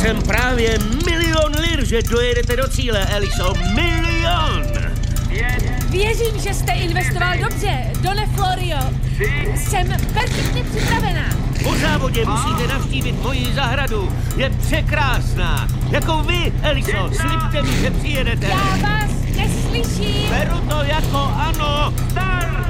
jsem právě 1 000 000 lir, že dojedete do cíle, Eliso. 1 000 000. Věřím, že jste investoval dobře, Done Florio. Jsem perfektně připravená. Po závodě musíte navštívit moji zahradu. Je překrásná. Jako vy, Eliso, slibte mi, že přijedete. Já vás neslyším. Beru to jako ano. Start!